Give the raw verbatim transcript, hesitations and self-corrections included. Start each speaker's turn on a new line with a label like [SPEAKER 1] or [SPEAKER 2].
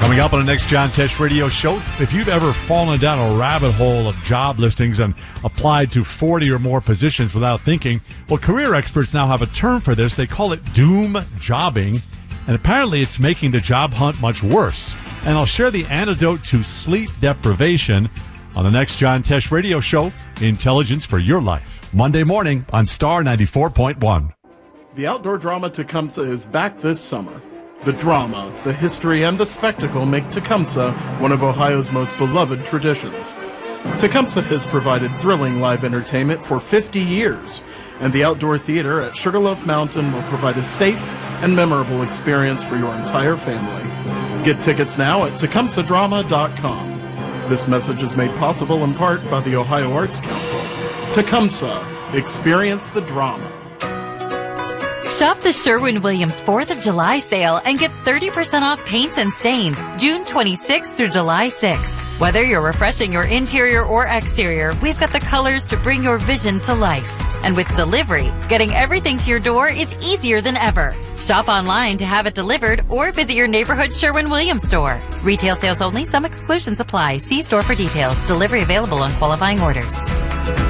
[SPEAKER 1] Coming up on the next John Tesh Radio Show, if you've ever fallen down a rabbit hole of job listings and applied to forty or more positions without thinking, well, career experts now have a term for this. They call it doom jobbing, and apparently it's making the job hunt much worse. And I'll share the antidote to sleep deprivation on the next John Tesh Radio Show, Intelligence for Your Life. Monday morning on Star ninety-four point one.
[SPEAKER 2] The outdoor drama Tecumseh is back this summer. The drama, the history, and the spectacle make Tecumseh one of Ohio's most beloved traditions. Tecumseh has provided thrilling live entertainment for fifty years, and the outdoor theater at Sugarloaf Mountain will provide a safe and memorable experience for your entire family. Get tickets now at tecumseh drama dot com. This message is made possible in part by the Ohio Arts Council. Tecumseh, experience the drama.
[SPEAKER 3] Shop the Sherwin-Williams fourth of July sale and get thirty percent off paints and stains June twenty-sixth through July sixth. Whether you're refreshing your interior or exterior, we've got the colors to bring your vision to life. And with delivery, getting everything to your door is easier than ever. Shop online to have it delivered or visit your neighborhood Sherwin-Williams store. Retail sales only. Some exclusions apply. See store for details. Delivery available on qualifying orders.